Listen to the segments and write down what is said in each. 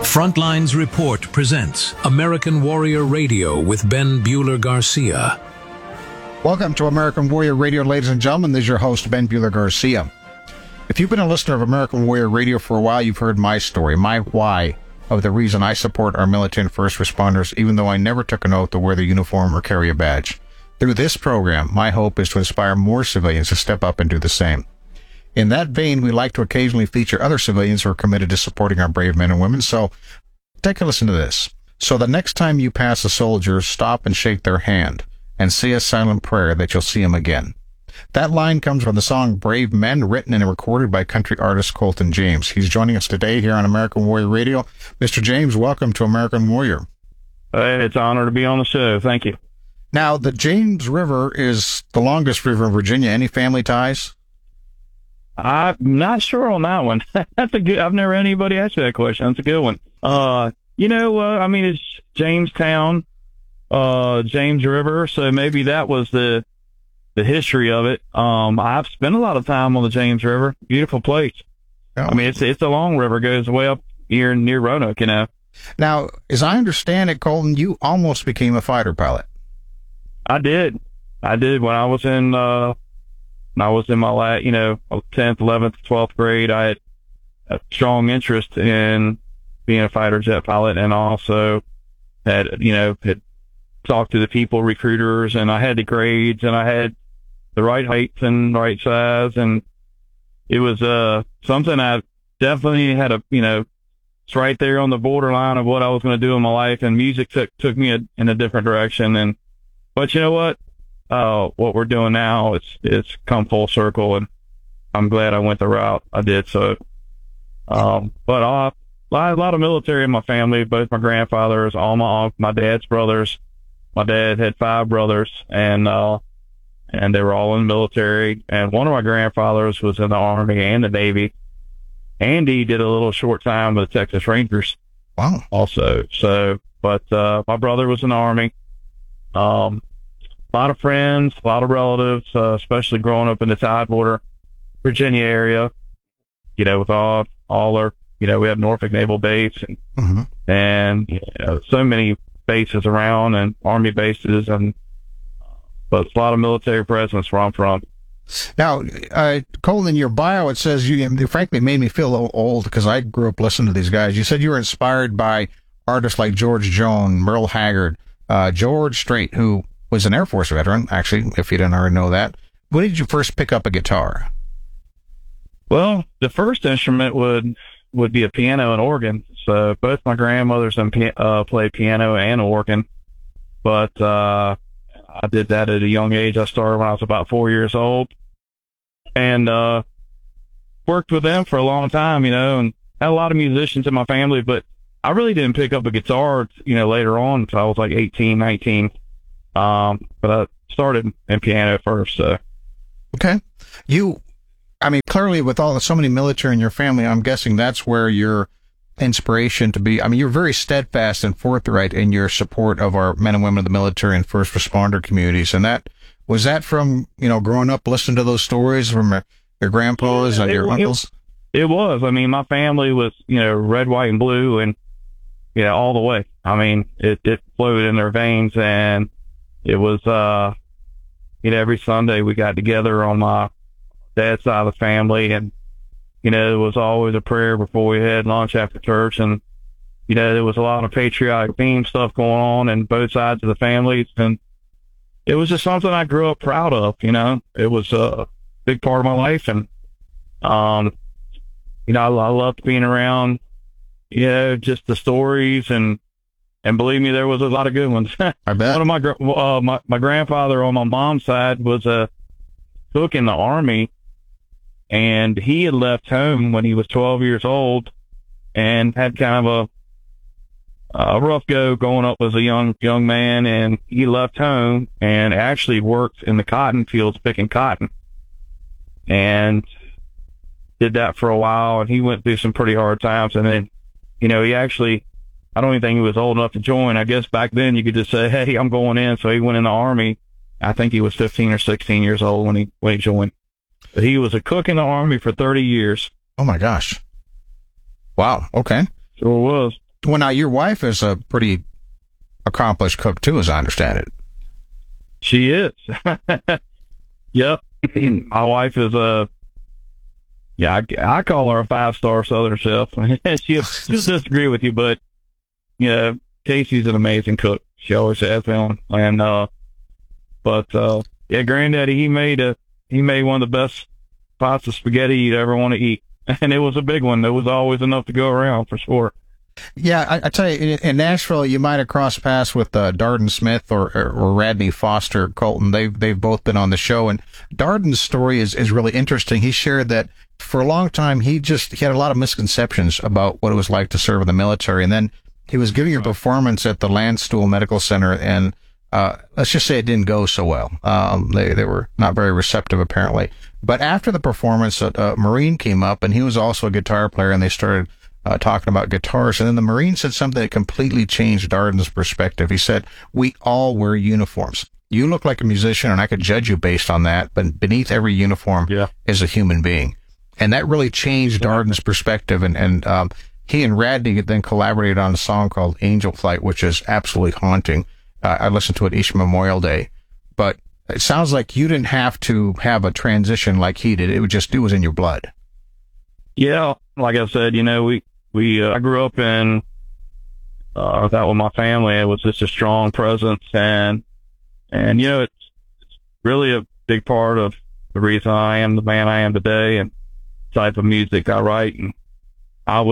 Frontlines Report presents American Warrior Radio with Ben Bueller Garcia. Welcome to American Warrior Radio, ladies and gentlemen. This is your host, Ben Bueller Garcia. If you've been a listener of American Warrior Radio for a while, you've heard my story, my why of the reason I support our military and first responders, even though I never took an oath to wear the uniform or carry a badge. Through this program, my hope is to inspire more civilians to step up and do the same. In that vein, we like to occasionally feature other civilians who are committed to supporting our brave men and women, so take a listen to this. So the next time you pass a soldier, stop and shake their hand, and say a silent prayer that you'll see him again. That line comes from the song Brave Men, written and recorded by country artist Colton James. He's joining us today here on American Warrior Radio. Mr. James, welcome to American Warrior. It's an honor to be on the show. Thank you. Now, the James River is the longest river in Virginia. Any family ties? I'm not sure on that one. That's a good. I've never had anybody ask that question. That's a good one. It's Jamestown, James River. So maybe that was the history of it. I've spent a lot of time on the James River. Beautiful place. Oh. I mean, it's a long river. Goes way up here near Roanoke. Now, as I understand it, Colton, you almost became a fighter pilot. I did when I was in. I was in my 10th, 11th, 12th grade. I had a strong interest in being a fighter jet pilot, and also had talked to the people, recruiters, and I had the grades, and I had the right height and right size, and it was something I definitely had it's right there on the borderline of what I was going to do in my life, and music took me in a different direction. But you know what? What we're doing now, it's come full circle, and I'm glad I went the route I did. So, but a lot of military in my family, both my grandfathers, all my dad's brothers. My dad had 5 brothers, and they were all in the military. And one of my grandfathers was in the Army and the Navy. Andy did a little short time with the Texas Rangers. Wow. Also. So, but, my brother was in the Army. A lot of friends, a lot of relatives, especially growing up in the Tidewater, Virginia area, with all our, we have Norfolk Naval Base and so many bases around and Army bases, but a lot of military presence where I'm from. Now, Colton, in your bio, it says you frankly made me feel a little old because I grew up listening to these guys. You said you were inspired by artists like George Jones, Merle Haggard, George Strait, who was an Air Force veteran, actually, if you didn't already know that. When did you first pick up a guitar? Well, the first instrument would be a piano and organ. So both my grandmothers played piano and organ. But I did that at a young age. I started when I was about 4 years old. And worked with them for a long time, and had a lot of musicians in my family. But I really didn't pick up a guitar, later on until I was like 18, 19. But I started in piano first, so. Okay. Clearly with so many military in your family, I'm guessing that's where your inspiration to be, you're very steadfast and forthright in your support of our men and women of the military and first responder communities. And was that from, growing up listening to those stories from your grandpas and your uncles? It was. My family was, red, white, and blue, and, all the way. It flowed in their veins, and it was, every Sunday we got together on my dad's side of the family, and, there was always a prayer before we had lunch after church, and, there was a lot of patriotic theme stuff going on in both sides of the families, and it was just something I grew up proud of, It was a big part of my life, and, I loved being around, just the stories, and believe me, there was a lot of good ones. I bet. One of my grandfather on my mom's side was a cook in the Army, and he had left home when he was 12 years old and had kind of a rough go growing up as a young man, and he left home and actually worked in the cotton fields picking cotton, and did that for a while, and he went through some pretty hard times, and then, he actually, I don't even think he was old enough to join. I guess back then you could just say, hey, I'm going in. So he went in the Army. I think he was 15 or 16 years old when he joined. But he was a cook in the Army for 30 years. Oh, my gosh. Wow. Okay. Sure was. Well, now your wife is a pretty accomplished cook too, as I understand it. She is. Yep. My wife is I call her a 5-star Southern chef. she'll disagree with you, but yeah, Casey's an amazing cook. She always has been. And Granddaddy, he made one of the best pasta spaghetti you'd ever want to eat, and it was a big one. There was always enough to go around for sure. Yeah, I tell you, in Nashville, you might have crossed paths with Darden Smith or Radney Foster Colton. They've both been on the show, and Darden's story is really interesting. He shared that for a long time he had a lot of misconceptions about what it was like to serve in the military, and then he was giving a performance at the Landstuhl Medical Center, and let's just say it didn't go so well. They were not very receptive, apparently. But after the performance, a Marine came up, and he was also a guitar player, and they started talking about guitars. And then the Marine said something that completely changed Darden's perspective. He said, "We all wear uniforms. You look like a musician, and I could judge you based on that, but beneath every uniform is a human being." And that really changed Darden's perspective. And he and Radney then collaborated on a song called Angel Flight, which is absolutely haunting. I listened to it each Memorial Day. But it sounds like you didn't have to have a transition like he did. It was in your blood. Yeah, like I said, I grew up in that with my family. It was just a strong presence, and it's really a big part of the reason I am the man I am today and the type of music I write. And I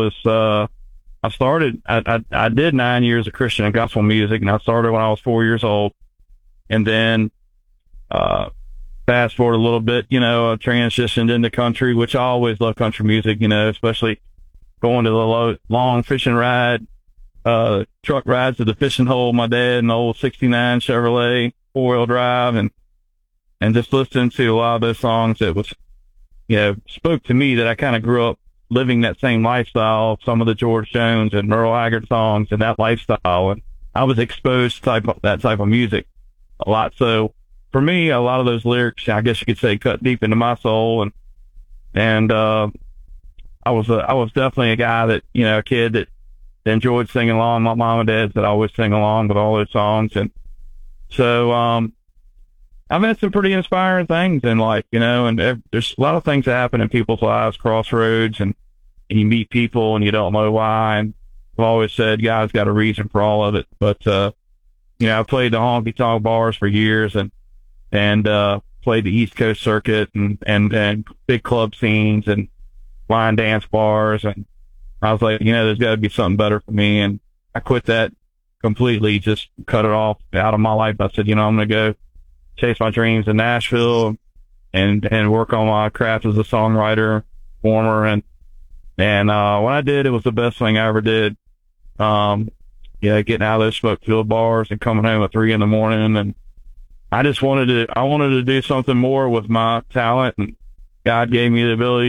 did 9 years of Christian and gospel music, and I started when I was 4 years old. And then, fast forward a little bit, I transitioned into country, which I always love country music, especially going to the long fishing ride, truck rides to the fishing hole with my dad in the old 69 Chevrolet 4-wheel drive, and just listening to a lot of those songs that was, spoke to me, that I kind of grew up living that same lifestyle, some of the George Jones and Merle Haggard songs and that lifestyle. And I was exposed to that type of music a lot. So for me, a lot of those lyrics, I guess you could say, cut deep into my soul. And I was definitely a guy that, a kid that enjoyed singing along. My mom and dad said I always sing along with all those songs. And so, I've had some pretty inspiring things in life, and there's a lot of things that happen in people's lives, crossroads, and you meet people and you don't know why. And I've always said God's got a reason for all of it. But, I played the honky tonk bars for years and played the East Coast circuit and big club scenes and line dance bars. And I was like, there's got to be something better for me. And I quit that completely, just cut it off out of my life. I said, I'm going to go chase my dreams in Nashville and work on my craft as a songwriter, performer. And when I did, it was the best thing I ever did. Getting out of those smoke-filled bars and coming home at 3 a.m. And I just wanted to do something more with my talent, and God gave me the ability